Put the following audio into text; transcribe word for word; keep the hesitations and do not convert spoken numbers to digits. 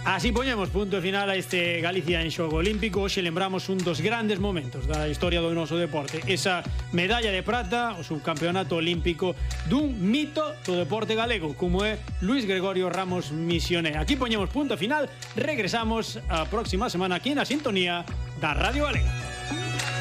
Así poñemos punto final a este Galicia en xogo olímpico. Hoxe lembramos un dos grandes momentos da historia do noso deporte, esa medalla de prata, o subcampeonato olímpico dun mito do deporte galego como é Luís Gregorio Ramos Misioné. Aquí poñemos punto final, regresamos a próxima semana aquí na sintonía da Radio Galega.